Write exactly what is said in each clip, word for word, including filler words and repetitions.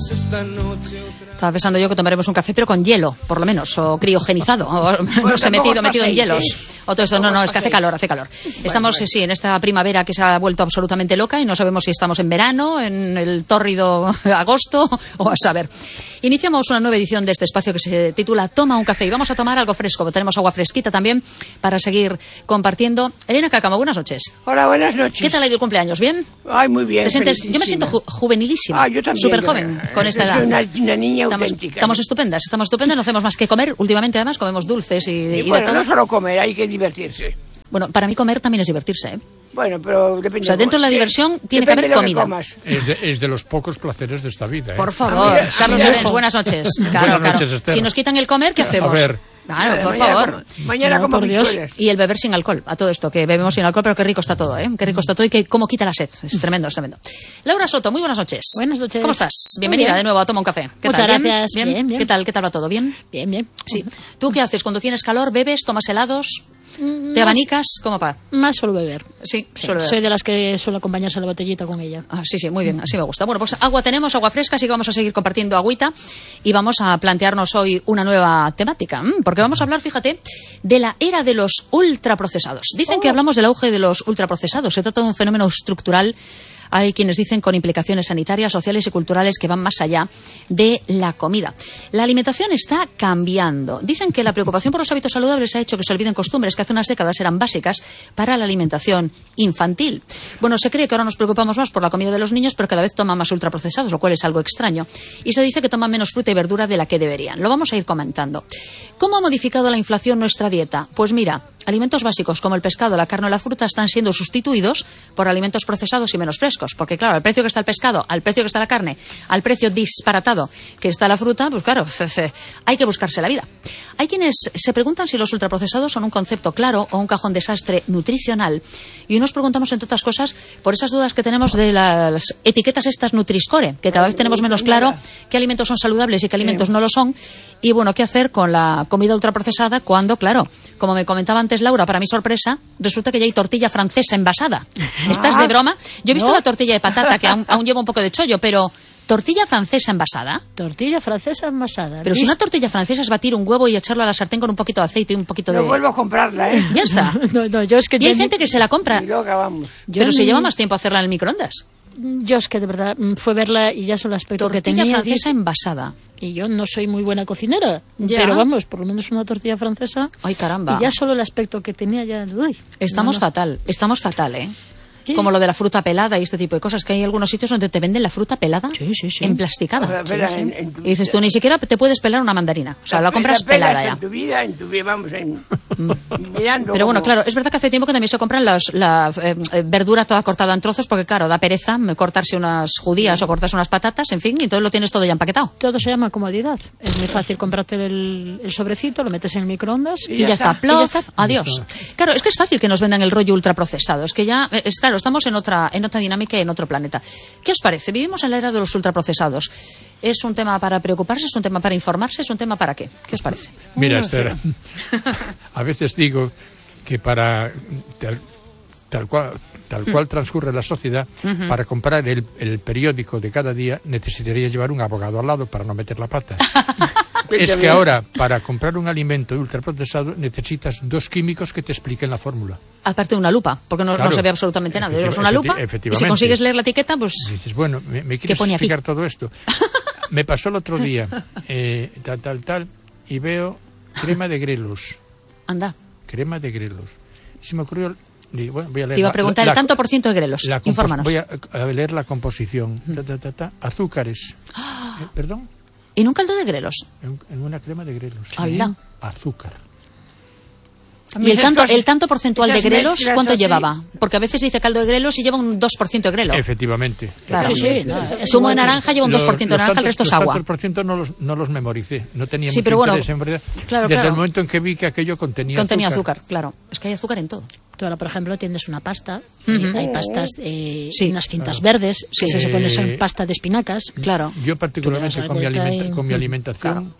Estaba pensando yo que tomaremos un café, pero con hielo, por lo menos, o criogenizado, o no sé, metido, metido en hielos. O todo esto, no, no, es que hace calor, hace calor. Estamos, sí, en esta primavera que se ha vuelto absolutamente loca y no sabemos si estamos en verano, en el tórrido agosto, o a saber. Iniciamos una nueva edición de este espacio que se titula Toma un café y vamos a tomar algo fresco. Tenemos agua fresquita también para seguir compartiendo. Elena Cácamo, buenas noches. Hola, buenas noches. ¿Qué tal ha ido el cumpleaños? ¿Bien? Ay, muy bien. ¿Te sientes? Yo me siento ju juvenilísima. Ah, yo también. Súper joven, con esta edad. Soy una, una niña estamos, auténtica. Estamos estupendas, estamos estupendas, no hacemos más que comer. Últimamente, además, comemos dulces y, y, y de bueno, todo. No solo comer, hay que divertirse. Bueno, para mí comer también es divertirse, ¿eh? Bueno, pero depende. O sea, dentro de la diversión eh, tiene que haber comida. Que es, de, es de los pocos placeres de esta vida, ¿eh? Por favor, mira, Carlos Llorens, buenas noches. Claro, buenas noches, claro. Esther. Si nos quitan el comer, ¿qué hacemos? A ver. Claro, por mañana favor. Como, mañana no, como por Dios. Y el beber sin alcohol, a todo esto, que bebemos sin alcohol, pero qué rico está todo, ¿eh? Qué rico está todo y que cómo quita la sed. Es tremendo, es tremendo. Laura Soto, muy buenas noches. Buenas noches. ¿Cómo estás? Bienvenida bien. de nuevo a Toma un Café. ¿Qué Muchas tal? gracias. ¿Bien? Bien, bien. ¿Qué tal? ¿Qué tal va todo? ¿Bien? Bien, bien. Sí. ¿Tú qué haces? Cuando tienes calor, bebes, tomas helados, Mm, te abanicas, ¿cómo va? Más suelo beber. Sí, Sí, suelo beber. soy de las que suele acompañarse a la botellita con ella. Ah, sí, sí, muy bien, así me gusta. Bueno, pues agua tenemos, agua fresca, así que vamos a seguir compartiendo agüita y vamos a plantearnos hoy una nueva temática, porque vamos a hablar, fíjate, de la era de los ultraprocesados. Dicen Oh. que hablamos del auge de los ultraprocesados. Se trata de un fenómeno estructural. Hay quienes dicen con implicaciones sanitarias, sociales y culturales que van más allá de la comida. La alimentación está cambiando. Dicen que la preocupación por los hábitos saludables ha hecho que se olviden costumbres que hace unas décadas eran básicas para la alimentación infantil. Bueno, se cree que ahora nos preocupamos más por la comida de los niños, pero cada vez toman más ultraprocesados, lo cual es algo extraño. Y se dice que toman menos fruta y verdura de la que deberían. Lo vamos a ir comentando. ¿Cómo ha modificado la inflación nuestra dieta? Pues mira, alimentos básicos como el pescado, la carne o la fruta están siendo sustituidos por alimentos procesados y menos frescos. Porque claro, al precio que está el pescado, al precio que está la carne, al precio disparatado que está la fruta, pues claro, hay que buscarse la vida. Hay quienes se preguntan si los ultraprocesados son un concepto claro o un cajón desastre nutricional. Y hoy nos preguntamos, entre otras cosas, por esas dudas que tenemos de las etiquetas estas Nutri-Score, que cada vez tenemos menos claro qué alimentos son saludables y qué alimentos no lo son. Y bueno, qué hacer con la comida ultraprocesada cuando, claro, como me comentaba antes Laura, para mi sorpresa, resulta que ya hay tortilla francesa envasada. ¿Estás de broma? Yo he visto ¿No? la tortilla de patata, que aún, aún lleva un poco de chollo, pero ¿tortilla francesa envasada? Tortilla francesa envasada. Pero si una tortilla francesa es batir un huevo y echarlo a la sartén con un poquito de aceite y un poquito No de... vuelvo a comprarla, ¿eh? Ya está. No, no, yo es que Y hay ten- gente que se la compra, Y loca, vamos. yo pero se ni- lleva más tiempo hacerla en el microondas. Yo es que de verdad mm, fue verla y ya solo el aspecto que Tortilla tenía. francesa dije- envasada. Y yo no soy muy buena cocinera, Ya. pero vamos, por lo menos una tortilla francesa. Ay, caramba. Y ya solo el aspecto que tenía ya. Uy, Estamos no, no. fatal, estamos fatal, ¿eh? Sí. Como lo de la fruta pelada y este tipo de cosas, que hay algunos sitios donde te venden la fruta pelada Sí, sí, sí. emplasticada. Ahora, espera, en- en tu Y dices vida. tú, ni siquiera te puedes pelar una mandarina. O sea, la compras pelas pelada ya. En tu vida, en tu vida, vamos, en, mirando Pero bueno, como- claro, es verdad que hace tiempo que también se compran las, la eh, eh, verdura toda cortada en trozos, porque claro, da pereza eh, cortarse unas judías o cortarse unas patatas, en fin, y todo lo tienes todo ya empaquetado. Todo se llama comodidad. Es muy fácil comprarte el, el sobrecito, lo metes en el microondas Y ya, está, Y plof, ya está. adiós. Claro, es que es fácil que nos vendan el rollo ultraprocesado. Es que ya, eh, es claro, estamos en otra, en otra dinámica y en otro planeta. ¿Qué os parece? Vivimos en la era de los ultraprocesados. ¿Es un tema para preocuparse? ¿Es un tema para informarse? ¿Es un tema para qué? ¿Qué os parece? Mira, Esther, a veces digo que para tal, tal cual tal cual transcurre la sociedad, para comprar el, el periódico de cada día necesitaría llevar un abogado al lado para no meter la pata. Es que ahora, para comprar un alimento ultraprocesado, necesitas dos químicos que te expliquen la fórmula. Aparte de una lupa, porque no, Claro. no se ve absolutamente nada. Efectiva- Llevas una lupa efecti- y si efectivamente. consigues leer la etiqueta, pues... Y dices, bueno, ¿me, me ¿Qué quieres pone aquí? explicar todo esto? Me pasó el otro día, eh, tal, tal, tal, y veo crema de grelos. Anda, Crema de grelos. Y se me ocurrió... digo, bueno, voy a leer te iba a la- preguntar la- el tanto por ciento de grelos. la compos- Infórmanos. Voy a, a leer la composición. Ta, ta, ta, ta. Azúcares. Eh, ¿Perdón? ¿En un caldo de grelos? En, en una crema de grelos. ¡Hala! Azúcar. ¿Y el Esas tanto, cosas- el tanto porcentual de esas grelos mezclas cuánto así. llevaba? Porque a veces dice caldo de grelos y lleva un dos por ciento de grelo. Efectivamente. Claro. Sí, sí, Efectivamente. no, es Zumo de igual. naranja lleva un dos por ciento de Los- los naranja, el tantos- resto es los agua. tantos por ciento no los, no los memoricé. No tenía Sí, mucho pero bueno, interés, en verdad. claro, Desde claro. el momento en que vi que aquello contenía, Contenía azúcar, claro. Es que hay azúcar en todo. Tú ahora, por ejemplo, tienes una pasta, Ujú. eh, hay pastas, eh, Sí. unas cintas verdes, Sí. que se supone son Eh, pasta de espinacas. Claro. Yo particularmente Tú le das con mi, la vuelta alimenta- y- con mi Ujú. alimentación Claro.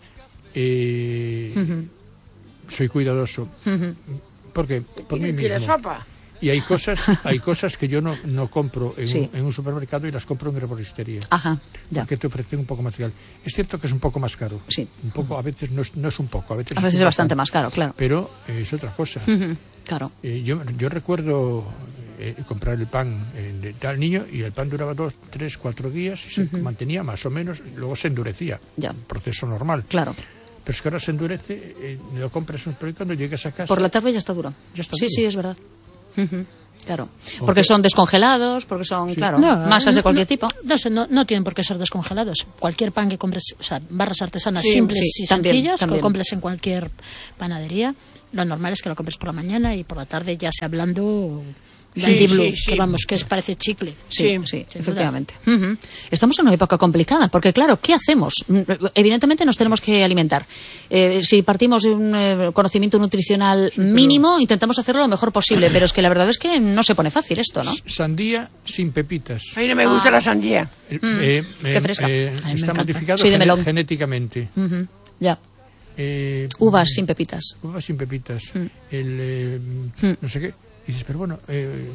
eh, Ujú. soy cuidadoso. Ujú. ¿Por qué? Por mí ¿Quiere mismo. sopa? Y hay cosas, hay cosas que yo no, no compro en, Sí. un, en un supermercado y las compro en herboristería. Ajá, ya. Porque te ofrecen un poco más real. Es cierto que es un poco más caro. Sí. Un poco, a veces no es, no es un poco, a veces, A veces es un bastante bastante. más caro, claro. Pero eh, es otra cosa. Ujú, claro. Eh, yo, yo recuerdo eh, comprar el pan eh, de tal niño y el pan duraba dos, tres, cuatro días y se Ujú. mantenía más o menos, luego se endurecía. Ya. Un proceso normal. Claro. Pero es que ahora se endurece, eh, lo compras en un supermercado, cuando llegas a casa... Por la tarde ya está duro. Ya está sí, duro. sí, es verdad. Ujú, claro. Ok. Porque son descongelados, porque son, Sí. claro, No, masas de no, cualquier no, tipo. No, sé, no, no tienen por qué ser descongelados. Cualquier pan que compres, o sea, barras artesanas Sí, simples sí, y también, sencillas, también. que compres en cualquier panadería, lo normal es que lo compres por la mañana y por la tarde ya sea blando, Sí, blandiblue, sí, sí. que vamos, que es, parece chicle. Sí, Sí, sí, sin efectivamente. Ujú. Estamos en una época complicada, porque claro, ¿qué hacemos? Mm, Evidentemente nos tenemos que alimentar. Eh, si partimos de un eh, conocimiento nutricional mínimo, intentamos hacerlo lo mejor posible, pero es que la verdad es que no se pone fácil esto, ¿no? Sandía sin pepitas. A mí no me gusta Ah. la sandía. Eh, Mm, eh, qué eh, fresca. eh, A mí me está encanta. modificado Soy de gene- melón. genéticamente. Ujú, ya. Eh, Uvas sin pepitas. Uvas sin pepitas. Mm. El, eh, Mm. no sé qué. Y dices, pero bueno, eh,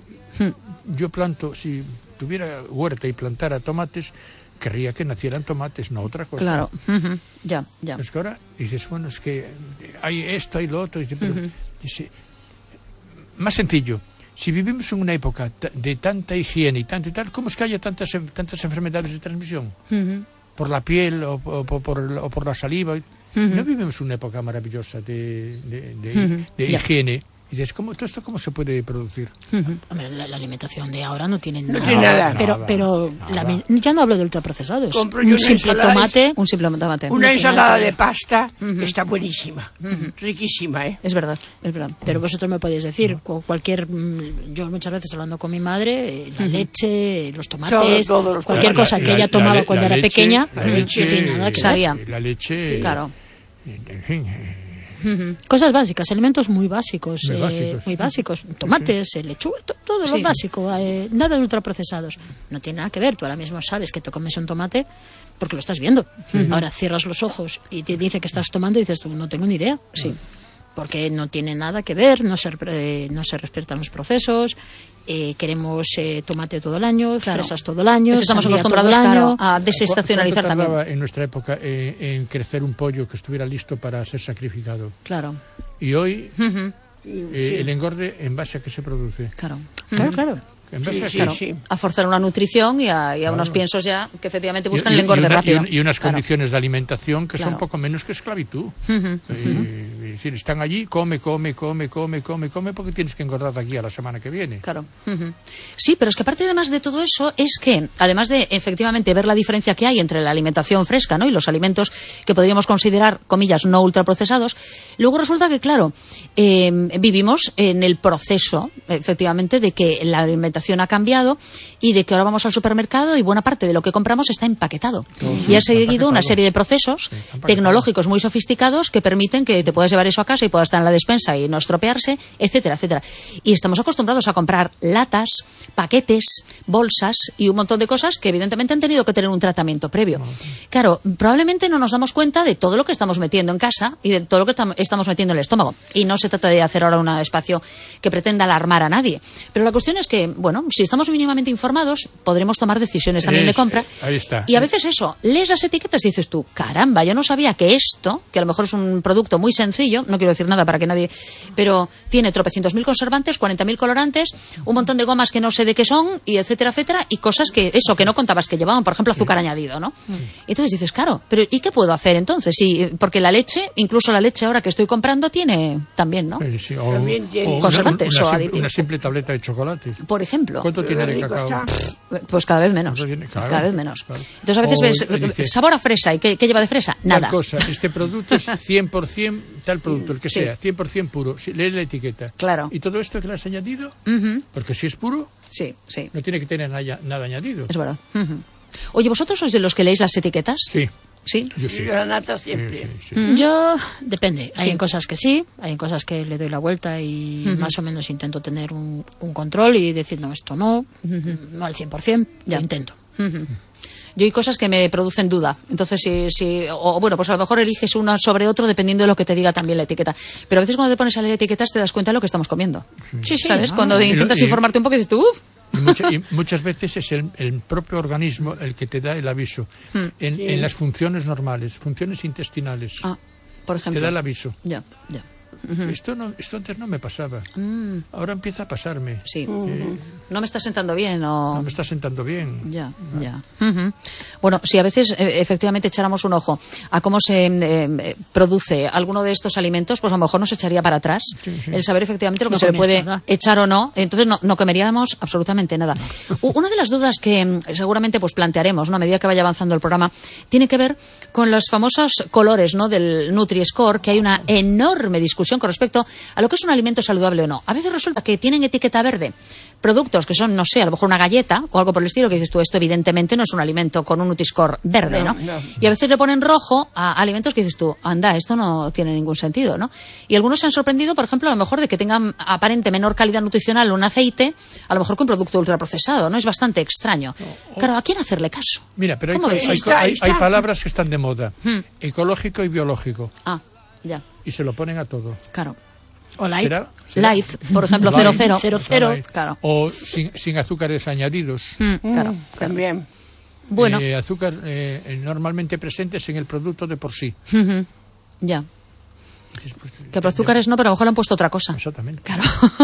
Mm. yo planto, si tuviera huerta y plantara tomates, querría que nacieran tomates, no otra cosa. Claro. Ujú, ya, ya. Es que ahora dices, bueno, es que hay esto, hay lo otro. Dice, pero, Ujú. dice, más sencillo. Si vivimos en una época ta- de tanta higiene y tanto y tal, ¿cómo es que haya tantas, en- tantas enfermedades de transmisión? Ujú, Por la piel o, o- o por, o por la saliva. No vivimos una época maravillosa de, de, de- Ujú. de Ya. higiene. Y dices, ¿cómo, ¿todo esto cómo se puede producir? ujú. Hombre, la, la alimentación de ahora no tiene nada. tiene nada. Pero, Nada, pero nada. la mi- ya no hablo de ultraprocesados. Compro yo Un una simple ensalada, tomate. Un simple tomate. Una No tiene ensalada nada que de ver. pasta que está buenísima. Riquísima, ¿eh? Es verdad, es verdad. Pero vosotros me podéis decir, cu- cualquier, mm, yo muchas veces hablando con mi madre, eh, la leche, los tomates, Todo, todos los cualquier La- cosa la- que ella la- tomaba la- cuando la era leche- pequeña, la no leche, tiene nada que ver. Sabía. La leche... Claro. En fin, eh, Cosas básicas, alimentos muy básicos, Muy eh, básicos. muy básicos, tomates, eh, lechuga, to- todo Sí. lo básico, eh, nada de ultraprocesados. No tiene nada que ver, tú ahora mismo sabes que te comes un tomate porque lo estás viendo. Ahora cierras los ojos y te dice que estás tomando y dices tú, no tengo ni idea. Sí. Porque no tiene nada que ver, no se, eh, no se respetan los procesos, eh, queremos eh, tomate todo el año, Claro. fresas todo el año, Es que estamos sandía acostumbrados, todo el claro, año. a desestacionalizar ¿Cuánto tardaba también. en nuestra época eh, en crecer un pollo que estuviera listo para ser sacrificado? Claro. Y hoy Ujú, eh, el engorde, ¿en base a qué se produce? claro. Claro, claro. ¿En base Sí, a sí, qué? Claro, sí. a forzar una nutrición y a, y a Claro. unos piensos ya que efectivamente Y- buscan y- el engorde y una- rápido. y un- Y, unas Claro. condiciones de alimentación que Claro. son poco menos que esclavitud. Ujú, Eh, es decir, están allí, come, come, come, come, come, come, porque tienes que engordar de aquí a la semana que viene. Claro. Ujú. Sí, pero es que aparte además de todo eso es que, además de efectivamente ver la diferencia que hay entre la alimentación fresca, ¿no?, y los alimentos que podríamos considerar, comillas, no ultraprocesados, luego resulta que, claro, eh, vivimos en el proceso, efectivamente, de que la alimentación ha cambiado y de que ahora vamos al supermercado y buena parte de lo que compramos está empaquetado. y ha seguido una empaquetado. serie de procesos Sí, está empaquetado. tecnológicos muy sofisticados que permiten que te puedas llevar eso a casa y pueda estar en la despensa y no estropearse, etcétera, etcétera. Y estamos acostumbrados a comprar latas, paquetes, bolsas y un montón de cosas que evidentemente han tenido que tener un tratamiento previo. Claro, probablemente no nos damos cuenta de todo lo que estamos metiendo en casa y de todo lo que tam- estamos metiendo en el estómago. Y no se trata de hacer ahora un espacio que pretenda alarmar a nadie. Pero la cuestión es que, bueno, si estamos mínimamente informados, podremos tomar decisiones también de Es- compra. ahí está. Y a veces eso, lees las etiquetas y dices tú, caramba, yo no sabía que esto, que a lo mejor es un producto muy sencillo, no quiero decir nada para que nadie, pero tiene tropecientos mil conservantes, cuarenta mil colorantes, un montón de gomas que no sé de qué son, y etcétera, etcétera, y cosas que, eso, que no contabas que llevaban, por ejemplo, azúcar añadido, ¿no? Y entonces dices, claro, pero ¿y qué puedo hacer entonces? Sí, porque la leche, incluso la leche ahora que estoy comprando, tiene también, ¿no? Eh, sí, o, También tiene- o una- Conservantes una, o simple- aditivos. una simple tableta de chocolate. Por ejemplo. ¿Cuánto tiene de rico cacao? está. Pues cada vez menos. Eso tiene- claro, cada vez menos. claro. Entonces a veces O ves él dice- sabor a fresa. ¿Y qué, qué lleva de fresa? Nada. Tal cosa, este producto es cien por ciento tal producto, el que Sí. sea, cien por ciento puro. Si, lee la etiqueta. Claro. ¿Y todo esto que le has añadido? Ujú. Porque si es puro, Sí, sí, no tiene que tener nada, nada añadido. es verdad. Ujú. Oye, ¿vosotros sois de los que leéis las etiquetas? Sí, ¿Sí? yo Y sí. la nata Sí, siempre. sí, sí. Yo, depende. Hay Sí. en cosas que sí, hay en cosas que le doy la vuelta y más o menos intento tener un, un control y decir, no, esto no, no al cien por ciento, Ya. lo intento. Ujú. yo hay cosas que me producen duda. Entonces, si, si, o bueno, pues a lo mejor eliges uno sobre otro dependiendo de lo que te diga también la etiqueta. Pero a veces cuando te pones a leer etiquetas te das cuenta de lo que estamos comiendo. Sí, sí. ¿Sabes? Ah. Cuando intentas Y lo- y- informarte un poco y dices tú, uff. Y, mucha- y muchas veces es el, el propio organismo el que te da el aviso. Hmm. En, Sí. en las funciones normales, funciones intestinales, Ah, por te ejemplo. da el aviso. Ya, ya. Esto, no, esto antes no me pasaba. Mm, Ahora empieza a pasarme. sí. No me está sentando bien o... No me está sentando bien. Ya, ya. Ujú. Bueno, si a veces eh, efectivamente echáramos un ojo a cómo se eh, eh, produce alguno de estos alimentos, pues a lo mejor nos echaría para atrás el saber efectivamente lo que No se le comías puede nada. echar o no. Entonces no, no comeríamos absolutamente nada. U- Una de las dudas que mm, seguramente pues plantearemos, ¿no? A medida que vaya avanzando el programa, tiene que ver con los famosos colores, ¿no? Del Nutri-Score, que hay una enorme discusión con respecto a lo que es un alimento saludable o no. A veces resulta que tienen etiqueta verde productos que son, no sé, a lo mejor una galleta o algo por el estilo, que dices tú, esto evidentemente no es un alimento con un Nutri-Score verde, ¿no? No, no. Y a veces le ponen rojo a alimentos que dices tú, anda, esto no tiene ningún sentido, ¿no? Y algunos se han sorprendido, por ejemplo, a lo mejor de que tengan aparente menor calidad nutricional un aceite, a lo mejor que un producto ultraprocesado, ¿no? Es bastante extraño. Claro, ¿a quién hacerle caso? Mira, pero hay, ¿Cómo ves? hay- Está, hay- está. hay palabras que están de moda. Hmm. Ecológico y biológico. Ah, ya, Y se lo ponen a todo. claro. O light. ¿Será? ¿Será? Light, por ejemplo, Light. cero cero. Cero cero. Light. Claro. O sin, sin azúcares añadidos. Mm, claro. Mm, también. Bueno, Eh, azúcar eh, eh, normalmente presentes en el producto de por sí. ujú, ya. Dices, pues, Que por azúcares no, pero a lo mejor le han puesto otra cosa. Exactamente. Claro.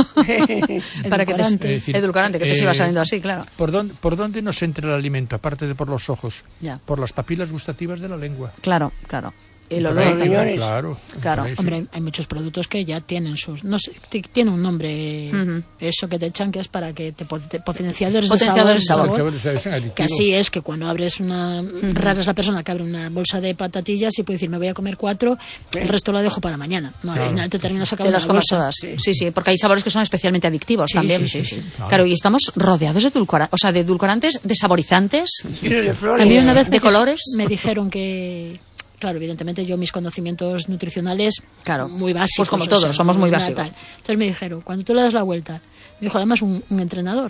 Para que te Edulcorante. Es decir, edulcorante, que te eh, siga saliendo así, claro. ¿Por dónde, ¿Por dónde nos entra el alimento? Aparte de por los ojos. Ya. Por las papilas gustativas de la lengua. Claro, claro. El Por olor ahí también. también, riñones. Claro. Claro. Por ahí sí. Hombre, hay- hay muchos productos que ya tienen sus... No sé, ti- tiene un nombre, Ujú. eso que te echan, que es para que te, po- te- potenciadores, Potenciadores de de sabor. sabor. Sabores, sabores, son aditivos. Que así es, que cuando abres una... Rara es la persona que abre una bolsa de patatillas y puede decir, me voy a comer cuatro, el resto la dejo para mañana. No, al Claro. final te terminas Te sacando las una comes bolsa. todas. Sí. sí, porque hay sabores que son especialmente adictivos Sí, también. sí, sí, sí. Claro, y estamos rodeados de edulcorantes, o sea, de edulcorantes, de saborizantes. Y de flores. A mí una vez de me, colores. me dijeron que... Claro, evidentemente yo mis conocimientos nutricionales Claro. muy básicos. Pues como o todos, sea, somos muy nada básicos. tal. Entonces me dijeron, cuando tú le das la vuelta, me dijo además un, un entrenador,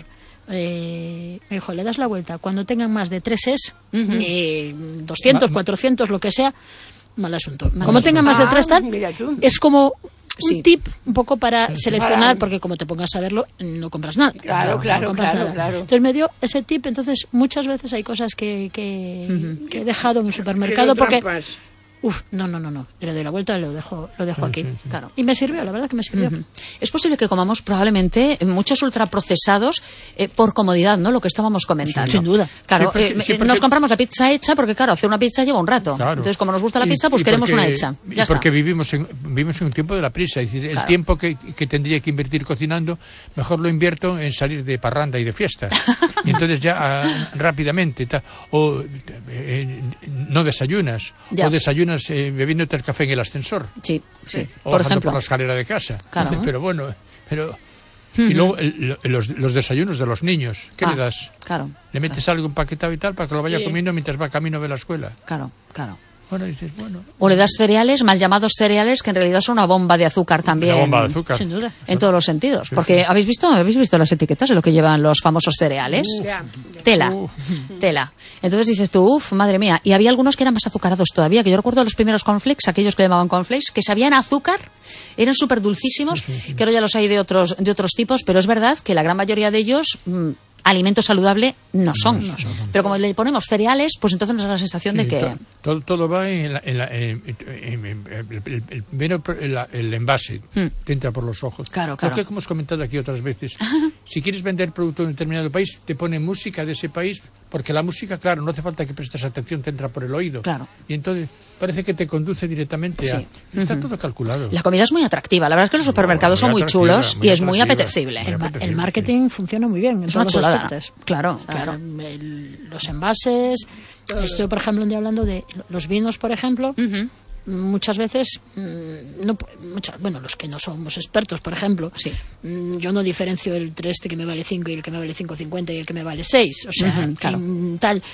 eh, me dijo, le das la vuelta, cuando tengan más de tres es, eh, doscientos, Ma- cuatrocientos, lo que sea, mal asunto. Mal como asunto. tengan más de Ah, tres tal, mira tú. es como un Sí. tip un poco para seleccionar, Para- porque como te pongas a verlo, no compras nada. Claro, No claro, compras claro, nada. claro. Entonces me dio ese tip, entonces muchas veces hay cosas que, que, que he dejado en el supermercado Pero porque... trampas. Uf, no, no, no, no. Le doy la vuelta y lo dejo, lo dejo Sí, aquí. sí, sí. Claro. Y me sirvió, la verdad que me sirvió. Ujú. Es posible que comamos probablemente muchos ultraprocesados eh, por comodidad, ¿no? Lo que estábamos comentando. Sin duda. Claro, Sí, porque- eh, sí, eh, porque- nos compramos la pizza hecha porque, claro, hacer una pizza lleva un rato. Claro. Entonces, como nos gusta la Y- pizza, pues y queremos porque- una hecha. y Ya porque está. vivimos en, vivimos en un tiempo de la prisa. Es decir, el Claro. tiempo que, que tendría que invertir cocinando, mejor lo invierto en salir de parranda y de fiesta. Y entonces ya ah, rápidamente. ta- o eh, no desayunas. Ya. O desayunas eh, bebiéndote el café en el ascensor. Sí, sí. O Por bajando ejemplo. por la escalera de casa. Claro. Dices, pero bueno, pero... Y luego el- los, los desayunos de los niños. ¿Qué Ah, le das? Claro, ¿Le metes algo empaquetado y tal para que lo vaya Sí. comiendo mientras va camino de la escuela? claro, claro. Bueno, dices, bueno... O le das cereales, mal llamados cereales, que en realidad son una bomba de azúcar también. Una bomba de azúcar. Sin duda. En todos los sentidos. Sí, Porque sí. habéis visto, habéis visto las etiquetas de lo que llevan los famosos cereales. Ya. Tela, Uf. tela. Entonces dices tú, uff, madre mía. Y había algunos que eran más azucarados todavía, que yo recuerdo los primeros cornflakes, aquellos que le llamaban cornflakes, que sabían a azúcar, eran súper dulcísimos, que ahora ya los hay de otros, de otros tipos, pero es verdad que la gran mayoría de ellos, mm, alimento saludable, no son. Pero como le ponemos cereales, pues entonces nos da la sensación de Sí, que... to- todo, todo va en, la, en, la, en- en- en- el, el- el- primero el, el envase, Hmm. te entra por los ojos. Claro, claro. Lo que hemos comentado aquí otras veces. Si quieres vender producto de un determinado país, te pone música de ese país, porque la música, claro, no hace falta que prestes atención, te entra por el oído. Claro. Y entonces parece que te conduce directamente a... Sí. Está todo calculado. La comida es muy atractiva. La verdad es que los supermercados Muy son muy atractiva, chulos muy y es muy atractiva. apetecible. Muy El, ma- apetecible, el marketing funciona muy bien en Es una todos los chulada. aspectos. Claro, O sea, claro. el- los envases. Estoy, por ejemplo, un día hablando de los vinos, por ejemplo. Ujú. Muchas veces, mm, no, pu- muchas, bueno, los que no somos expertos, por ejemplo, Sí. mm, yo no diferencio entre este que me vale cinco y el que me vale cinco cincuenta y el que me vale seis. O sea, Ujú, claro. mm, tal.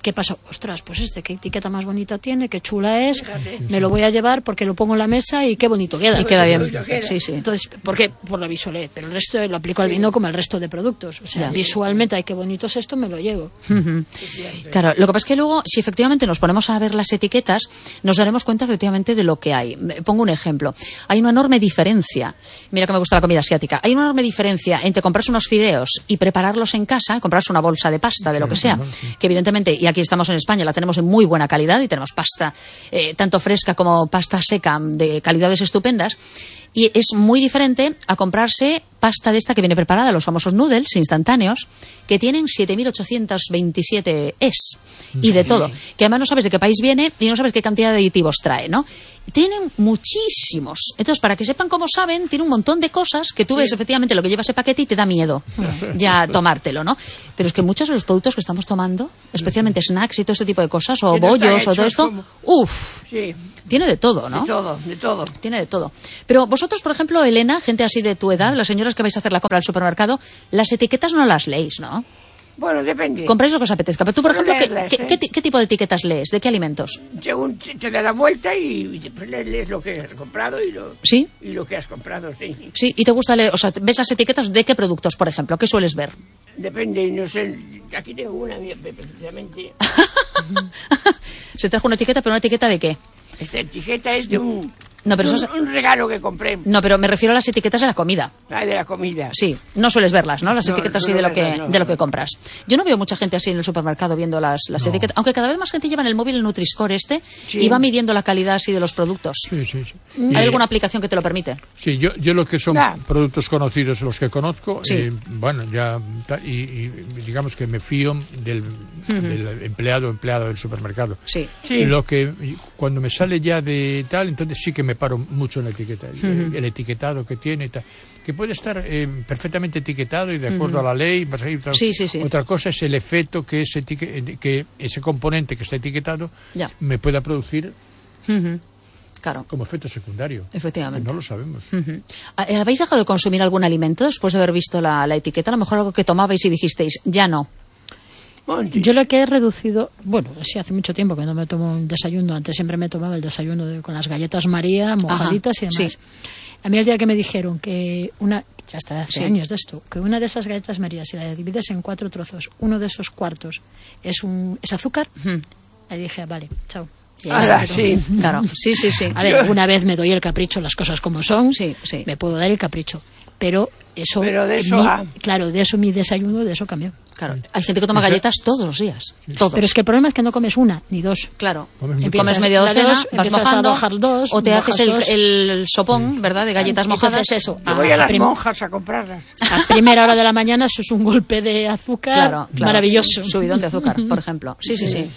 ¿Qué pasó? Ostras, pues este, qué etiqueta más bonita tiene, qué chula es, me lo voy a llevar porque lo pongo en la mesa y qué bonito queda. Y queda bien, sí, sí. Entonces, ¿por qué? Por la visualidad, pero el resto lo aplico al vino como al resto de productos. O sea, Ya. visualmente, ay, qué bonito es esto, me lo llevo. Ujú. Claro, lo que pasa es que luego, si efectivamente nos ponemos a ver las etiquetas, nos daremos cuenta efectivamente de lo que hay. Pongo un ejemplo. Hay una enorme diferencia, mira que me gusta la comida asiática, hay una enorme diferencia entre comprarse unos fideos y prepararlos en casa, comprarse una bolsa de pasta, de lo que sea, que evidentemente, y aquí estamos en España, la tenemos de muy buena calidad y tenemos pasta eh, tanto fresca como pasta seca de calidades estupendas, y es muy diferente a comprarse pasta de esta que viene preparada, los famosos noodles instantáneos, que tienen siete mil ochocientos veintisiete es y de todo, que además no sabes de qué país viene y no sabes qué cantidad de aditivos trae, ¿no? Tienen muchísimos. Entonces, para que sepan cómo saben, tiene un montón de cosas que tú ves efectivamente lo que lleva ese paquete y te da miedo ya tomártelo, ¿no? Pero es que muchos de los productos que estamos tomando, especialmente snacks y todo ese tipo de cosas, o Que no están bollos o todo hechos esto, como- uff, Sí, tiene de todo, ¿no? de todo, de todo. Tiene de todo. Pero vosotros, por ejemplo, Elena, gente así de tu edad, las señoras que vais a hacer la compra al supermercado, las etiquetas no las leéis, ¿no? Bueno, depende. Compráis lo que os apetezca. Pero tú, por Suelo ejemplo, ¿qué, leerlas, qué- ¿eh? qué ti- qué tipo de etiquetas lees? ¿De qué alimentos? Según te te da la vuelta y después lees lo que has comprado y lo, ¿Sí? y lo que has comprado, sí. Sí, y te gusta leer, o sea, ves las etiquetas de qué productos, por ejemplo, ¿qué sueles ver? Depende, no sé. Aquí tengo una mía, precisamente. Se trajo una etiqueta, pero una etiqueta de qué? Esta etiqueta es de un, No, pero de eso un, un regalo que compré. No, pero me refiero a las etiquetas de la comida. Ah, de la comida. Sí, no sueles verlas, ¿no? Las No, etiquetas no así de lo verlas, que no, de lo no. que compras. Yo no veo mucha gente así en el supermercado viendo las, las No. etiquetas, aunque cada vez más gente lleva en el móvil el Nutri-Score este Sí. y va midiendo la calidad así de los productos. Sí, sí, sí. ¿Hay Y- alguna aplicación que te lo permite? Sí, yo, yo lo que son Ah. productos conocidos, los que conozco, Sí. eh, bueno, ya, ta- y, y digamos que me fío del, del empleado empleado del supermercado. Sí. Sí. Lo que cuando me sale ya de tal, entonces sí que me paro mucho en la etiqueta, el, el etiquetado que tiene y tal, que puede estar eh, perfectamente etiquetado y de acuerdo a la ley. Vas a ir, otra, Sí, sí, sí. otra cosa es el efecto que ese, etique- que ese componente que está etiquetado Ya. me pueda producir Ujú. Claro. como efecto secundario. Efectivamente. No lo sabemos. Ujú. ¿Habéis dejado de consumir algún alimento después de haber visto la, la etiqueta? A lo mejor algo que tomabais y dijisteis, ya no. Montis. Yo lo que he reducido, bueno, sí, hace mucho tiempo que no me tomo un desayuno. Antes siempre me tomaba el desayuno de- con las galletas María, mojaditas y demás. sí. A mí el día que me dijeron que una, ya está de hace Sí. años de esto, que una de esas galletas María, si la divides en cuatro trozos, uno de esos cuartos es un es azúcar, Ujú. ahí dije, vale, chao. Y ahí Ahora, se quedó. sí. Claro, sí, sí, sí. A ver, una vez me doy el capricho, las cosas como son, Sí, sí. me puedo dar el capricho, pero eso, Pero de eso mi- a- claro, de eso mi desayuno, de eso cambió. Claro. Hay gente que toma Eso- galletas todos los días. Todos. Pero es que el problema es que no comes una ni dos. Claro. Comes mucho. Comes Empiezas media la docena, dos, vas empiezas a mojando, bajar dos, o te bajas haces el, dos. el sopón, ¿verdad?, de galletas Entonces mojadas. eso, Yo voy a a las prim- monjas a comprarlas. a primera hora de la mañana eso es un golpe de azúcar Claro, claro. maravilloso. Subidón de azúcar, por ejemplo. Sí, sí, sí.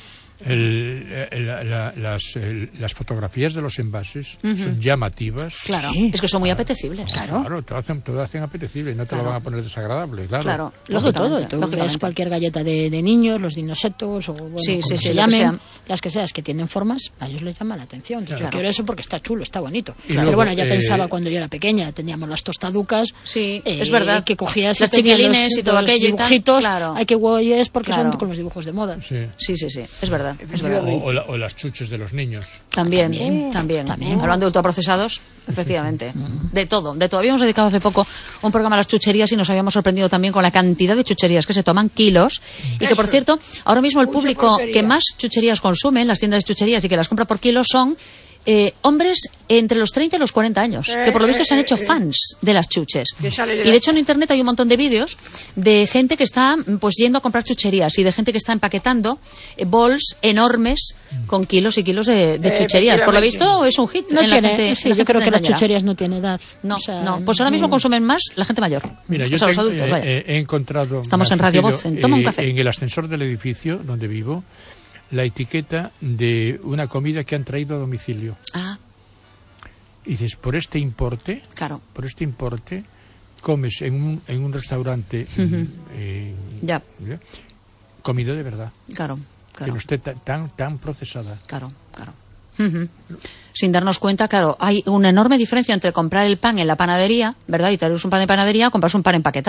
El- el- la- la- las, el- las fotografías de los envases son llamativas. Claro. Sí. Es que son muy apetecibles. Claro, te lo hacen, te lo hacen apetecible, no te Claro. lo van a poner desagradable, claro. Claro. Luego Lógicamente, todo, tú lógicamente. ves cualquier galleta de, de niños, los dinosetos o bueno, Sí, como sí, sí, se lo que llamen, sean. las que seas que tienen formas, a ellos les llama la atención. Entonces, Claro. Yo quiero eso porque está chulo, está bonito. Y Pero luego, bueno, ya eh, pensaba cuando yo era pequeña, teníamos las tostaducas. Sí, eh, es verdad. Que cogías y Las tenías chiquilines los- y todo los aquello y tal. dibujitos. Claro. Ay, qué guay es porque Claro. son con los dibujos de moda. Sí. Sí, sí, sí. Es verdad. Es verdad. O, o la- o las chuches de los niños. También, También, también, también. Hablando de ultraprocesados, efectivamente. De todo, de todo. Habíamos dedicado hace poco un programa a las chucherías y nos habíamos sorprendido también con la cantidad de chucherías que se toman, kilos. Y que, por Eso. cierto, ahora mismo el Mucha público porquería. que más chucherías consume en las tiendas de chucherías y que las compra por kilos son eh, hombres entre los treinta y los cuarenta años, que por lo visto se han hecho Eh, eh, eh. fans de las chuches. Que sale de Y de la- hecho en internet hay un montón de vídeos de gente que está pues yendo a comprar chucherías y de gente que está empaquetando eh, bols enormes con kilos y kilos de, de Eh, chucherías. Por lo efectivamente. visto es un hit No en la tiene, gente. sí, en la yo gente creo que las treintañera. chucherías no tienen edad. No, O sea, no. Pues ahora mismo consumen más la gente mayor. Mira, O yo sea, los tengo- adultos, eh, vaya. eh, he encontrado... Estamos me en ha Radio surgido, Voz, en Toma un eh, Café. En el ascensor del edificio donde vivo, la etiqueta de una comida que han traído a domicilio. Ah, Y dices, por este importe, claro. por este importe, comes en un, en un restaurante eh, Ya, ¿ya? comida de verdad, claro, que claro. no esté ta- tan, tan procesada. Claro, claro. Ujú. Sin darnos cuenta, claro, hay una enorme diferencia entre comprar el pan en la panadería, ¿verdad? Y traeros un pan de panadería o comprarse un pan empaquetado.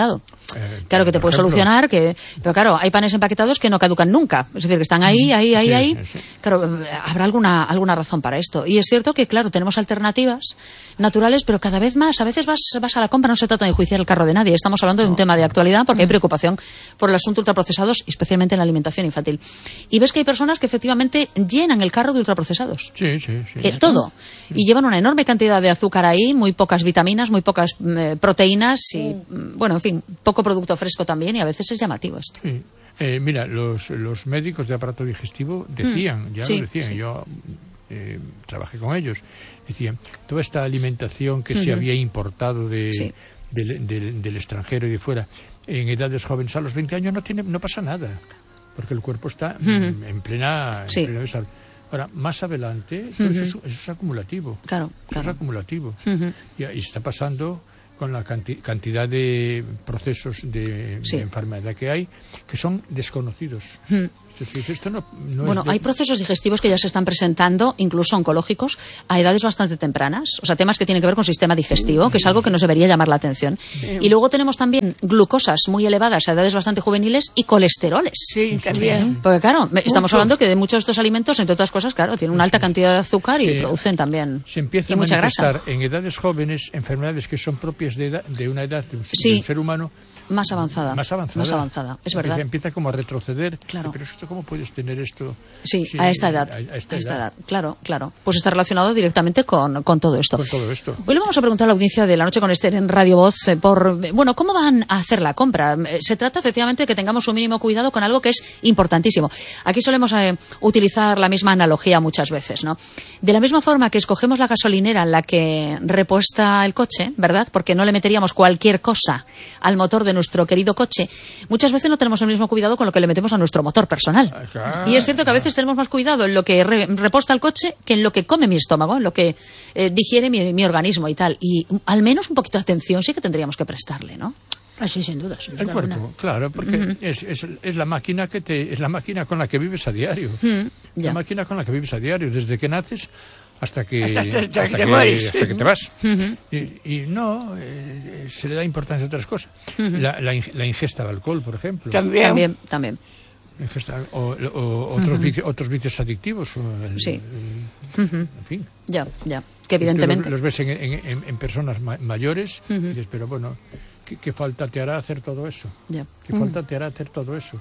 Eh, claro que te puede ejemplo, solucionar, que, pero claro, hay panes empaquetados que no caducan nunca. Es decir, que están ahí, ahí, ahí, sí, ahí. sí, sí. Claro, habrá alguna, alguna razón para esto. Y es cierto que, claro, tenemos alternativas naturales, pero cada vez más, a veces vas, vas a la compra, no se trata de enjuiciar el carro de nadie. Estamos hablando de un tema de actualidad porque hay preocupación por el asunto de ultraprocesados, especialmente en la alimentación infantil. Y ves que hay personas que efectivamente llenan el carro de ultraprocesados. Sí, sí, sí. Eh, todo. Y llevan una enorme cantidad de azúcar ahí, muy pocas vitaminas, muy pocas eh, proteínas y, mm, bueno, en fin, poco producto fresco también, y a veces es llamativo esto. Sí. Eh, mira, los, los médicos de aparato digestivo decían, ya Sí, lo decían, sí. yo eh, trabajé con ellos, decían, toda esta alimentación que se había importado de, Sí. del, del- del extranjero y de fuera, en edades jóvenes, a los veinte años no tiene no pasa nada, porque el cuerpo está mm, en plena, en Sí. plena desal- Ahora, más adelante, todo eso, es, eso es acumulativo. Claro, Eso claro. es acumulativo. Ujú. y, y está pasando con la canti- cantidad de procesos de, Sí. de enfermedad que hay que son desconocidos. Es decir, esto no, no Bueno, es de- hay procesos digestivos que ya se están presentando, incluso oncológicos, a edades bastante tempranas. O sea, temas que tienen que ver con sistema digestivo, que es algo que nos debería llamar la atención. Y luego tenemos también glucosas muy elevadas a edades bastante juveniles y colesteroles. Sí, también. Porque claro, me- estamos Mucho. hablando que de muchos de estos alimentos, entre otras cosas, claro, tienen una alta cantidad de azúcar y Que producen también se empieza y a mucha grasa. manifestar en edades jóvenes enfermedades que son propias de, edad- de una edad de un, Sí. de un ser humano Más avanzada. más avanzada. Más avanzada, es Empieza- verdad. Empieza como a retroceder. Claro. Pero esto, ¿cómo puedes tener esto? Sí, Sí, a esta edad. a- a esta a esta edad. edad. Claro, claro. Pues está relacionado directamente con, con todo esto. Con todo esto. Hoy le vamos a preguntar a la audiencia de La Noche con Esther en Radio Voz eh, por, eh, bueno, ¿cómo van a hacer la compra? Eh, Se trata efectivamente de que tengamos un mínimo cuidado con algo que es importantísimo. Aquí solemos eh, utilizar la misma analogía muchas veces, ¿no? De la misma forma que escogemos la gasolinera en la que repuesta el coche, ¿verdad? Porque no le meteríamos cualquier cosa al motor de nuestro querido coche, muchas veces no tenemos el mismo cuidado con lo que le metemos a nuestro motor personal. Claro. Y es cierto que a veces tenemos más cuidado en lo que re- reposta el coche que en lo que come mi estómago, en lo que eh, digiere mi, mi organismo y tal. Y um, al menos un poquito de atención sí que tendríamos que prestarle, ¿no? Ah, sí, sin duda. Sin El duda cuerpo, alguna. claro, porque es, es, es la máquina que te, es la máquina con la que vives a diario. Mm, ya. La máquina con la que vives a diario, desde que naces hasta que Hasta- hasta- hasta hasta que que, mueres. hasta que te vas. y, y no, eh, se le da importancia a otras cosas. la, la, in- la ingesta de alcohol, por ejemplo. También. También, también. Ingesta- o o otros, vici- otros vicios adictivos. o el- Sí. el- en fin. Ya, ya. Que Tú evidentemente. Los, los ves en, en- en- en personas ma- mayores y dices, pero bueno, ¿qué, qué falta te hará hacer todo eso? Ya. ¿Qué falta te hará hacer todo eso?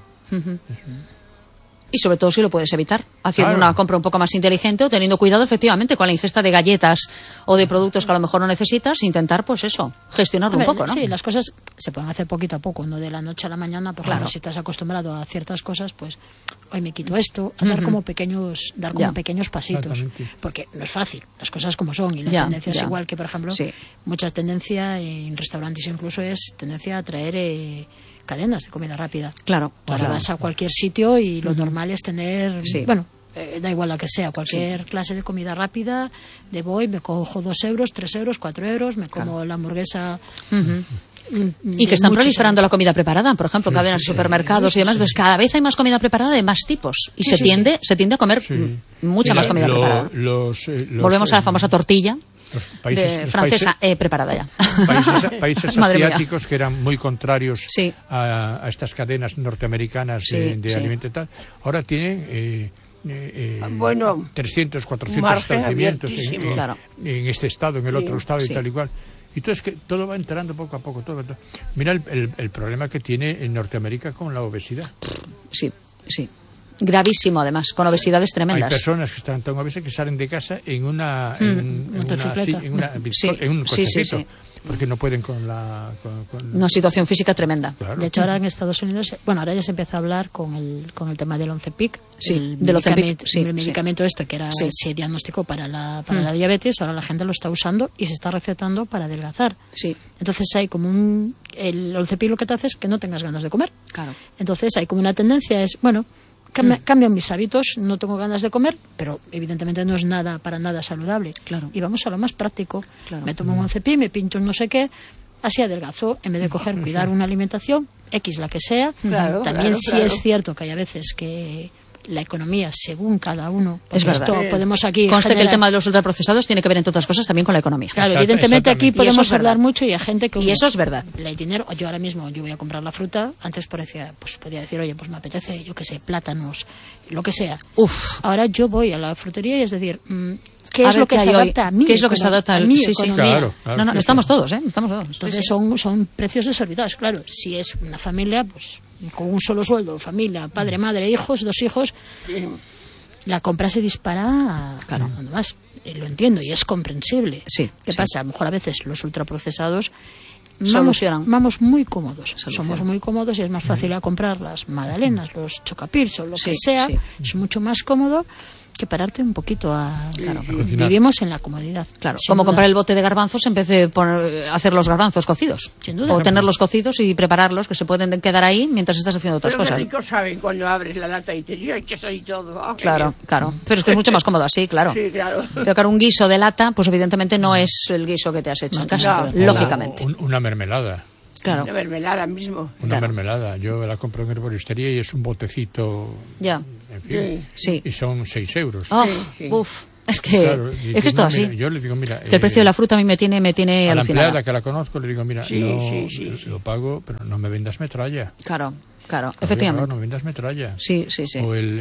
Y sobre todo si lo puedes evitar, haciendo Claro. una compra un poco más inteligente o teniendo cuidado efectivamente con la ingesta de galletas o de productos que a lo mejor no necesitas, intentar pues eso, gestionarlo Hombre, un poco, ¿no? Sí, las cosas se pueden hacer poquito a poco, no de la noche a la mañana. Por Claro. ejemplo, si estás acostumbrado a ciertas cosas, pues hoy me quito esto, a dar como pequeños, dar como Ya. pequeños pasitos, Exactamente. porque no es fácil, las cosas como son y la Ya, tendencia es ya. igual que, por ejemplo, Sí. mucha tendencia en restaurantes incluso es tendencia a traer eh, cadenas de comida rápida. Claro, Ahora claro. vas a cualquier sitio y lo normal es tener, Sí. bueno, eh, da igual la que sea, cualquier clase de comida rápida, de voy, me cojo dos euros, tres euros, cuatro euros, me como la hamburguesa. mm, Y de que están muchos proliferando euros. la comida preparada, por ejemplo, cadenas de supermercados y demás. Entonces, cada vez hay más comida preparada de más tipos. Y se sí, tiende se tiende a comer Sí. mm, mucha Mira, más comida lo- preparada. Los, eh, los, Volvemos a la eh, famosa tortilla los países- de los francesa países- eh, preparada ya. países, países Madre mía. asiáticos que eran muy contrarios Sí. a, a estas cadenas norteamericanas Sí, de, de sí. alimento y tal, ahora tienen eh, eh, eh, Bueno, trescientos, cuatrocientos margen establecimientos en, abiertísimo. en- Claro. en este estado, en el otro estado Sí. y tal y cual. Y todo es que todo va entrando poco a poco. Todo, todo. Mira el, el- el problema que tiene en Norteamérica con la obesidad. Sí, sí. Gravísimo, además, con obesidades Hay tremendas. personas que están tan obesas que salen de casa en una, en, un- en una, Motocicleta. si- en, una- Sí, en un sí, sí, cochecito, sí. porque no pueden con la... Con, con- Una situación física tremenda. Claro. De hecho, ahora en Estados Unidos, bueno, ahora ya se empieza a hablar con el, con el tema del Oncepic. Sí, el del Ozempic, medicamento- sí, el sí. medicamento este que era Sí. se diagnosticó para la, para la diabetes, ahora la gente lo está usando y se está recetando para adelgazar. Sí, Entonces hay como un... El Oncepic lo que te hace es que no tengas ganas de comer. claro. Entonces hay como una tendencia, es, bueno, cambia- cambian mis hábitos, no tengo ganas de comer, pero evidentemente no es nada para nada saludable. Claro. Y vamos a lo más práctico. Claro. Me tomo un Oncepic, me pincho un no sé qué, así adelgazo, en vez de coger, cuidar una alimentación, X la que sea. Claro, También claro, sí claro. es cierto que hay a veces que la economía según cada uno. Es verdad. Esto podemos aquí Conste generar... que el tema de los ultraprocesados tiene que ver, entre otras cosas, también con la economía. Claro, Exacto, evidentemente aquí exactamente. podemos es hablar verdad. mucho y hay gente que... Y eso es verdad. El dinero, yo ahora mismo yo voy a comprar la fruta, antes parecía, pues podía decir, oye, pues me apetece, yo qué sé, plátanos, lo que sea. Uf. Ahora yo voy a la frutería y es decir, mm, ¿qué A es ver lo que qué se hay hoy. adapta a mí? ¿Qué es lo que se adapta a al- mi sí, sí. economía? Claro, claro. No, no, sí, estamos sí. todos, ¿eh? Estamos todos. Sí, Entonces sí. son, son precios desorbitados, claro. Si es una familia, pues con un solo sueldo, familia, padre, madre, hijos, dos hijos, la compra se dispara. Claro. Además, eh, lo entiendo y es comprensible. Sí, ¿Qué sí. pasa? A lo mejor a veces los ultraprocesados vamos, Solucionan. vamos muy cómodos. Solucionan. Somos muy cómodos y es más fácil a comprar las magdalenas, los chocapirs o lo Sí, que sea. sí. Es mucho más cómodo que pararte un poquito a... Claro, Cocinar. vivimos en la comodidad. Claro, sin como duda. comprar el bote de garbanzos en vez de poner- hacer los garbanzos cocidos. Sin duda. O tenerlos cocidos y prepararlos, que se pueden quedar ahí mientras estás haciendo otras Pero qué cosas. rico saben cuando abres la lata y te echas ahí todo. Ah, qué Claro, bien. claro. Pero es que es mucho más cómodo así, claro. Sí, claro. Pero claro, un guiso de lata, pues evidentemente no es el guiso que te has hecho en casa, No. lógicamente. Un- una mermelada. Claro, Una mermelada mismo. Una Claro. mermelada. Yo la compro en herboristería y es un botecito. ya. En fin. Sí. Y son seis euros. Oh, sí. uf. Es que, Claro, y es que es todo no, así. mira, yo le digo, mira. Que el precio de la fruta a mí me tiene, me tiene A la alucinada. empleada que la conozco le digo, mira, Sí, no, sí, sí, sí. lo pago, pero no me vendas metralla. Claro, claro, Claro, efectivamente. No me vendas metralla. Sí, sí, sí. O el,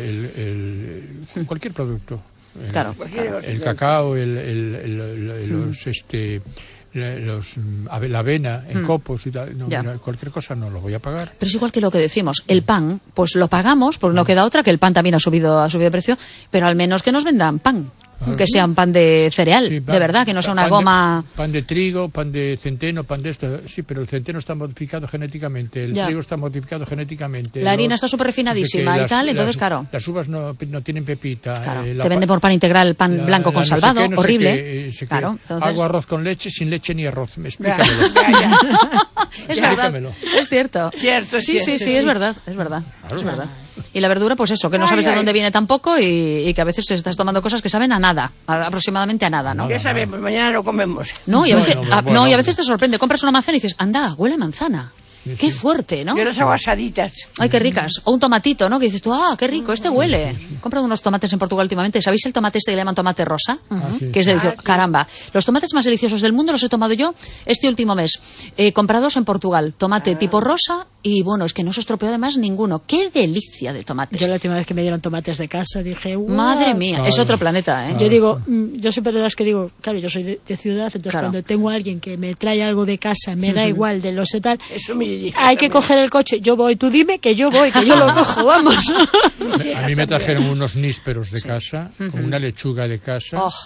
el- el- cualquier producto. El- Claro. Cualquier El cacao, el, el- el- el- los, este, la- los, mm, ave- la avena en copos y tal. No, Ya. mira, cualquier cosa no lo voy a pagar. Pero es igual que lo que decimos, el pan, pues lo pagamos, pues no queda otra, que el pan también ha subido, ha subido de precio, pero al menos que nos vendan pan, que sea un pan de cereal, Sí, pan- de verdad, que no sea una pan de- goma... pan de trigo, pan de centeno, pan de esto. Sí, pero el centeno está modificado genéticamente, el Ya. trigo está modificado genéticamente. La harina los- está súper refinadísima no sé qué, y tal, entonces, las- claro. Las uvas no, no tienen pepita. Claro, eh, la te venden pa- por pan integral pan la- blanco la con no sé salvado, qué, no sé horrible. qué, eh, sé qué. Claro, entonces... Hago arroz con leche, sin leche ni arroz. Ya, Explícamelo. ya, ya. Es Ya. verdad, Explícamelo. es cierto. Cierto, sí, cierto, sí, sí, sí. es verdad, es verdad, Claro. es verdad. Y la verdura, pues eso, que no Ay, sabes de ay. dónde viene tampoco y, y que a veces estás tomando cosas que saben a nada, a- aproximadamente a nada, ¿no? Ya sabemos, mañana lo comemos. No, y a veces, Bueno, a- bueno, no, y a bueno. veces te sorprende, compras una manzana y dices, anda, huele a manzana. Qué fuerte, ¿no? Yo las hago asaditas. Ay, qué ricas. O un tomatito, ¿no? Que dices tú, ah, qué rico, este huele. He comprado unos tomates en Portugal últimamente. ¿Sabéis el tomate este que le llaman tomate rosa? sí. Que es delicioso. Ah, sí. Caramba. Los tomates más deliciosos del mundo los he tomado yo este último mes. Eh, comprados en Portugal. Tomate Ah. tipo rosa y, bueno, es que no se estropeó además ninguno. Qué delicia de tomates. Yo la última vez que me dieron tomates de casa dije, "Guau". Madre mía, es Claro. otro planeta, ¿eh? Yo digo, mm, yo siempre de las que digo, claro, yo soy de, de ciudad, entonces Claro. cuando tengo a alguien que me trae algo de casa, me da igual de los y tal, Eso me dije. hay que coger el coche, yo voy, tú dime que yo voy, que yo lo cojo, vamos. A mí me trajeron unos nísperos de casa, con una lechuga de casa, Oh,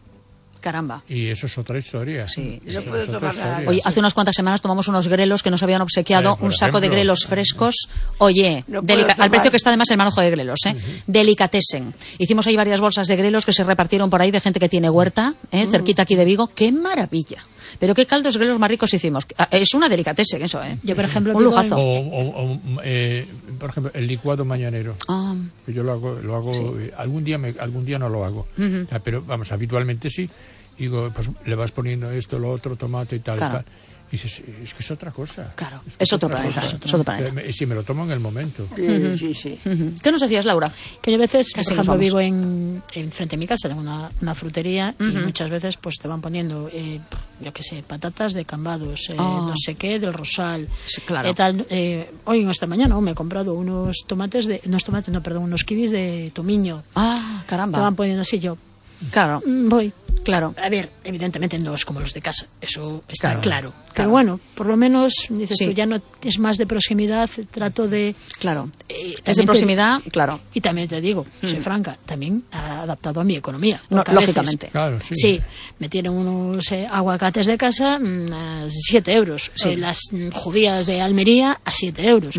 caramba. y eso es otra historia. Sí, Eso sí. No puedo es otra tomar nada. historia. Oye, hace unas cuantas semanas tomamos unos grelos que nos habían obsequiado, Eh, por un saco de ejemplo. grelos frescos. Oye, No puedo delica- tomar. al precio que está además el manojo de grelos, ¿eh? Delicatessen. Hicimos ahí varias bolsas de grelos que se repartieron por ahí de gente que tiene huerta, ¿eh? Cerquita aquí de Vigo. ¡Qué maravilla! Pero qué caldos grelos más ricos hicimos. Ah, Es una delicatessen eso, ¿eh? Yo, por ejemplo, un vivo lujazo. O, o- o, eh, por ejemplo, el licuado mañanero. Ah, Que yo lo hago, lo hago eh, algún día me, algún día no lo hago. O sea, pero vamos, habitualmente sí. Digo, pues le vas poniendo esto, lo otro, tomate y tal, Claro. y tal. Y dices, es que es otra cosa. Claro, que es otro otra planeta, cosa. es otro planeta. Eh, me- Si me lo tomo en el momento. Sí, sí, sí. Ujú. ¿Qué nos decías, Laura? Que yo a veces, Casi por nos ejemplo, vamos. vivo en, en frente a mi casa, tengo una, una frutería y muchas veces pues te van poniendo, eh, yo qué sé, patatas de Cambados, eh, Ah. no sé qué, del Rosal. Sí, claro. eh, tal, eh, hoy, esta mañana, me he comprado unos tomates de, unos tomates, no, perdón, unos kiwis de Tomiño. Ah, Te caramba. van poniendo así, yo Claro, mm, voy. claro. A ver, evidentemente no es como los de casa, eso está Claro, claro. claro. Pero bueno, por lo menos, dices Sí. tú, ya no es más de proximidad, trato de... Claro. eh, Es de también te- proximidad, claro. Y también te digo, soy franca, también adaptado a mi economía. No, porque a veces- lógicamente. Claro, sí. Sí, me tienen unos eh, aguacates de casa mm, a siete euros. Sí. Eh, las mm, judías de Almería a siete euros.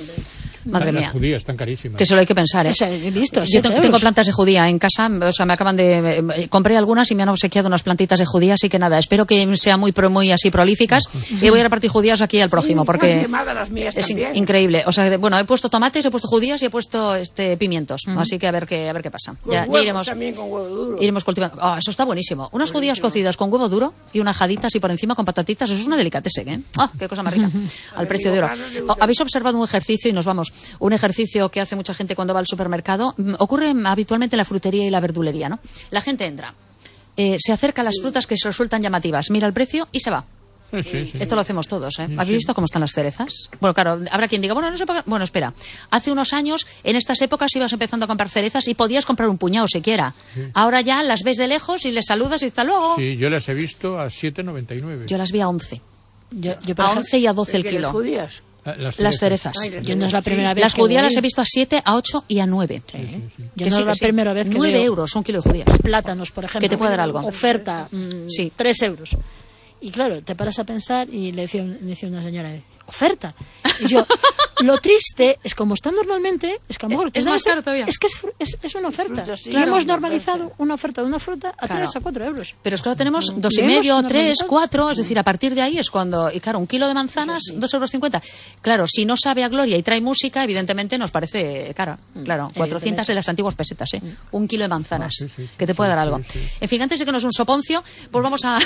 Madre Las mía. judías están carísimas. Que solo hay que pensar, ¿eh? O sea, he visto, Yo siete tengo, euros. tengo plantas de judía en casa, o sea, me acaban de... eh, compré algunas y me han obsequiado unas plantitas de judía, así que nada, espero que sean muy pro- muy así prolíficas y voy a repartir judías aquí al próximo, Están porque quemadas las mías es in- también. increíble. O sea, de- bueno, he puesto tomates, he puesto judías y he puesto este pimientos, así que a ver qué a ver qué pasa. Con Ya, ya huevos iremos también, con huevo duro. iremos cultivando. Ah, eso está buenísimo. Unas judías cocidas con huevo duro y unas jaditas y por encima con patatitas, eso es una delicatessen, ¿eh? Ah, qué cosa más rica. Al precio de oro. Carlos le Oh, gusta. Habéis observado un ejercicio y nos vamos. todos. Un ejercicio que hace mucha gente cuando va al supermercado. Mm, Ocurre habitualmente en la frutería y la verdulería, ¿no? La gente entra, eh, se acerca a las frutas que se resultan llamativas, mira el precio y se va. Sí, sí, sí. Esto lo hacemos todos, ¿eh? Sí, ¿Habéis sí. visto cómo están las cerezas? Bueno, claro, habrá quien diga, bueno, no se paga. Bueno, espera. Hace unos años, en estas épocas, ibas empezando a comprar cerezas y podías comprar un puñado siquiera. Sí. Ahora ya las ves de lejos y les saludas y hasta luego. Sí, yo las he visto a siete noventa y nueve. Yo las vi a once. Yo, yo, por A ejemplo, once y a doce el ¿De qué, las kilo. judías? Ah, Las cerezas. Ay, las yo no es la primera vez Las que judías voy. las he visto a siete, a ocho y a nueve. Yo Que no sí, es la que sí. primera vez que nueve veo euros un kilo de judías. plátanos, por ejemplo. Que te puede dar algo. Oferta, mm, Sí. tres euros. Y claro, te paras a pensar y le decía, un- le decía una señora, oferta. Y yo, lo triste es como está normalmente, es que a lo mejor... Es te dan más ese- caro todavía. Es que es, fru- es, es una oferta. Fruta, sí, y claro. hemos Una normalizado oferta. una oferta de una fruta a Claro. tres a cuatro euros. Pero es que ahora tenemos Mm. dos y Le hemos medio, tres, normalizado. cuatro, es decir, a partir de ahí es cuando, y claro, un kilo de manzanas, dos euros cincuenta. Claro, si no sabe a gloria y trae música, evidentemente nos parece cara. Claro, cuatrocientas en las antiguas pesetas, ¿eh? Un kilo de manzanas, Ah, sí, sí, sí, que te puede sí, dar sí, algo. sí. En fin, antes de que no es un soponcio, pues vamos a...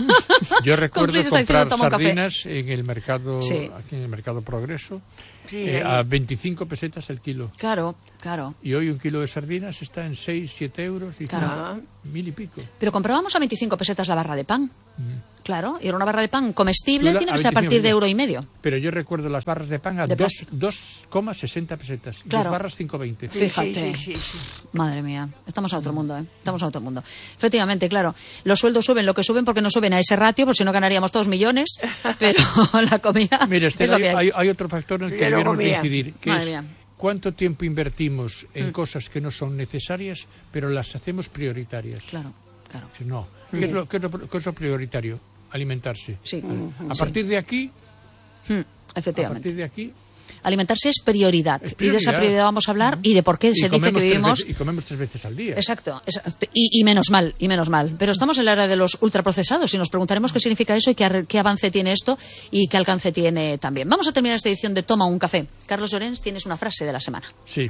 Yo recuerdo concluir esta edición de comprar Toma un Café. sardinas en el mercado, Sí. aquí en el mercado Progreso, Sí, eh, ahí. a veinticinco pesetas el kilo. Claro, claro. Y hoy un kilo de sardinas está en seis, siete euros y Claro. Ah, mil y pico. Pero comprábamos a veinticinco pesetas la barra de pan. Claro, y era una barra de pan comestible, Tú la- tiene a que ser a veinticinco partir de mil. euro y medio. Pero yo recuerdo las barras de pan a De dos plástico. dos coma sesenta pesetas. Claro. Dos barras cinco veinte. sí, Fíjate. sí, sí, sí. Madre mía, estamos a otro mundo, ¿eh? Estamos a otro mundo. Efectivamente, claro, los sueldos suben lo que suben porque no suben a ese ratio, por si no ganaríamos todos millones, pero la comida Mira, es Esther, lo hay, que hay. hay- hay otro factor en el que Ya luego debiéramos de mira. incidir, que Madre es mía. cuánto tiempo invertimos en cosas que no son necesarias, pero las hacemos prioritarias. Claro, claro. Si No. ¿Qué, es lo, qué es lo- qué es lo prioritario? Alimentarse. Sí, A partir de aquí, Mm, a efectivamente. partir de aquí, Alimentarse es prioridad. Es Y de esa prioridad. prioridad vamos a hablar y de por qué y se dice comemos que tres vivimos... veces- y comemos tres veces al día. Exacto, exacto. Y, y menos mal, y menos mal. Pero estamos en la era de los ultraprocesados y nos preguntaremos qué significa eso y qué, ar- qué avance tiene esto y qué alcance tiene también. Vamos a terminar esta edición de Toma un Café. Carlos Llorens, tienes una frase de la semana. Sí.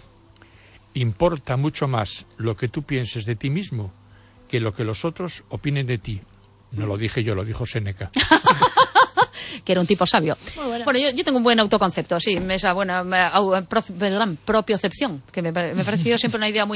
Importa mucho más lo que tú pienses de ti mismo que lo que los otros opinen de ti. No lo dije yo, lo dijo Séneca. Que era un tipo sabio. Muy buena. Bueno, yo, yo tengo un buen autoconcepto, sí, esa buena eh, au- pro- perdón, propiocepción, que me, pare- me ha parecido siempre una idea muy